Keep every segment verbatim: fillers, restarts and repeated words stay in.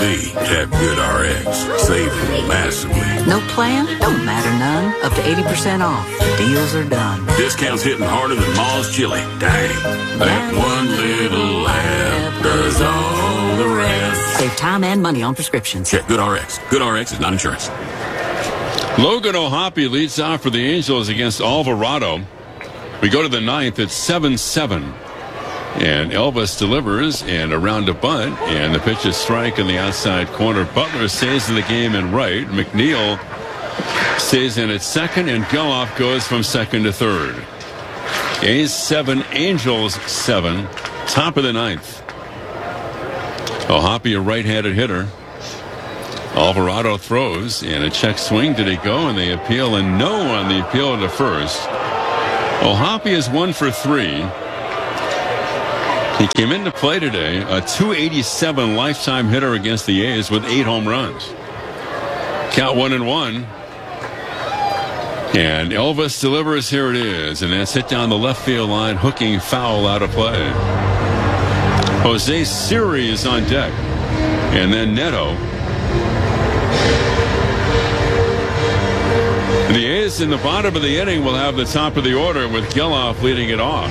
me, tap GoodRx, saving massively. No plan? Don't matter none. Up to eighty percent off. Deals are done. Discounts hitting harder than Ma's chili. Dang. That one little laugh does all the rest. Save time and money on prescriptions. Check GoodRx. GoodRx is not insurance. Logan O'Hoppe leads off for the Angels against Alvarado. We go to the ninth. It's seven seven. And Elvis delivers and around a bunt. And the pitch is strike in the outside corner. Butler stays in the game in right. McNeil stays in at second. And Geloff goes from second to third. A's seven, Angels seven. Top of the ninth. O'Hoppe, a right-handed hitter. Alvarado throws, and a check swing. Did he go? And they appeal, and no on the appeal to first. O'Hoppe is one for three. He came into play today, a two eighty-seven lifetime hitter against the A's with eight home runs. Count one and one. And Elvis delivers. Here it is, and that's hit down the left field line, hooking foul out of play. Jose Siri is on deck, and then Neto. The A's in the bottom of the inning will have the top of the order with Geloff leading it off.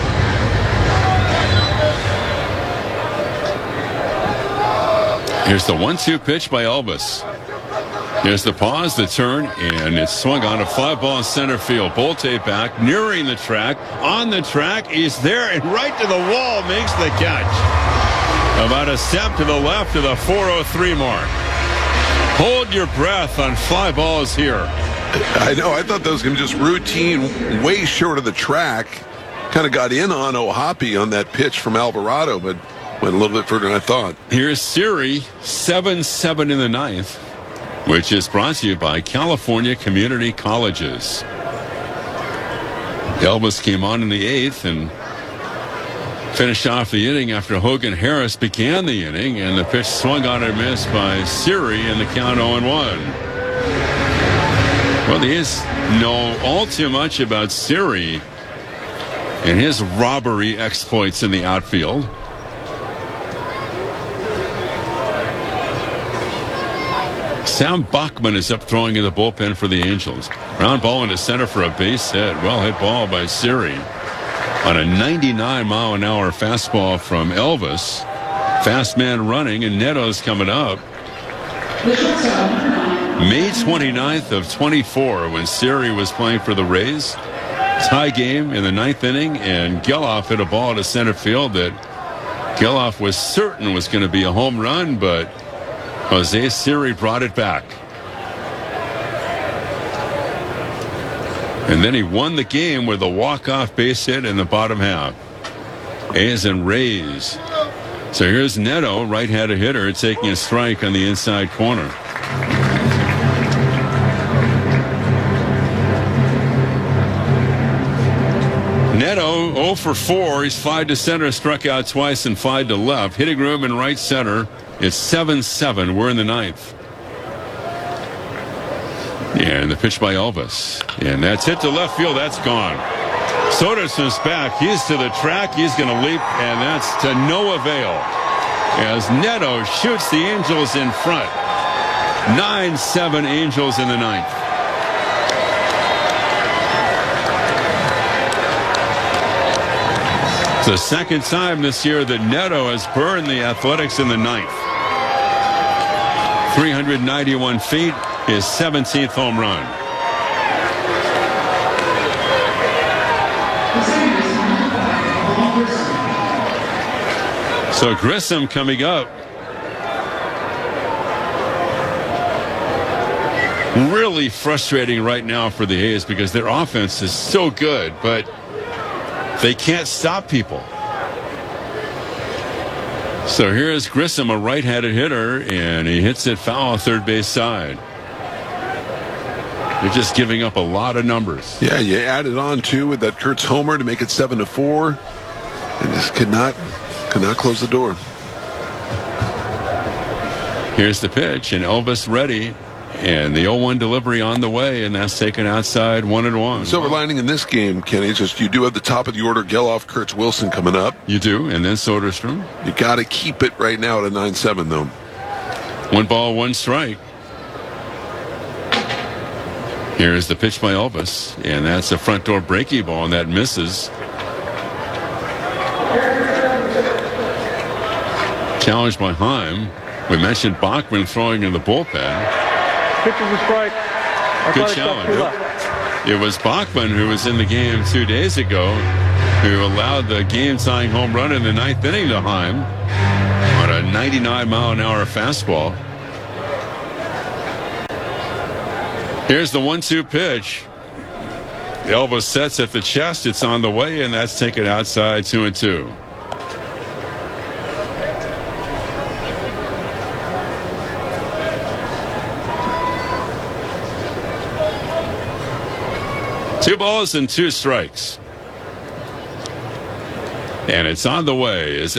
Here's the one two pitch by Elvis. Here's the pause, the turn, and it's swung on a fly ball in center field. Bolte back, nearing the track, on the track, he's there, and right to the wall, makes the catch. About a step to the left of the four oh three mark. Hold your breath on fly balls here. I know. I thought that was going to be just routine, way short of the track. Kind of got in on O'Hoppe on that pitch from Alvarado, but went a little bit further than I thought. Here's Siri, seven seven in the ninth, which is brought to you by California Community Colleges. Elvis came on in the eighth and finished off the inning after Hogan Harris began the inning, and the pitch swung on and missed by Siri, and the count oh and one. Well, the A's know all too much about Siri and his robbery exploits in the outfield. Sam Bachman is up throwing in the bullpen for the Angels. Ground ball into center for a base hit. Well hit ball by Siri on a ninety-nine mile an hour fastball from Elvis. Fast man running, and Neto's coming up. May twenty-ninth of twenty-four, when Siri was playing for the Rays. Tie game in the ninth inning, and Geloff hit a ball to center field that Geloff was certain was going to be a home run, but Jose Siri brought it back. And then he won the game with a walk-off base hit in the bottom half. A's and Rays. So here's Neto, right-handed hitter, taking a strike on the inside corner. Neto oh for four. He's five to center, struck out twice, and five to left. Hitting room in right center. It's seven seven. We're in the ninth. And the pitch by Elvis. And that's hit to left field. That's gone. Soderson's back. He's to the track. He's going to leap, and that's to no avail as Neto shoots the Angels in front. nine seven Angels in the ninth. It's the second time this year that Neto has burned the Athletics in the ninth. three hundred ninety-one feet, his seventeenth home run. So Grissom coming up. Really frustrating right now for the A's because their offense is so good, but they can't stop people. So here's Grissom, a right-handed hitter, and he hits it foul third base side. They're just giving up a lot of numbers. Yeah, you added on too with that Kurtz homer to make it seven to four, and just could not, could not close the door. Here's the pitch, and Elvis ready. And the oh one delivery on the way, and that's taken outside one and one. Silver lining in this game, Kenny, is just you do have the top of the order, Geloff, Kurtz, Wilson coming up. You do, and then Soderstrom. You got to keep it right now at a nine seven, though. One ball, one strike. Here's the pitch by Elvis, and that's a front door breaking ball, and that misses. Challenged by Heim. We mentioned Bachman throwing in the bullpen. Pitch is a strike. Good challenge. It was Bachman who was in the game two days ago who allowed the game-tying home run in the ninth inning to Heim on a ninety-nine mile an hour fastball. Here's the one two pitch. Elvis sets at the chest. It's on the way, and that's taken outside, two and two. Two balls and two strikes. And it's on the way. Is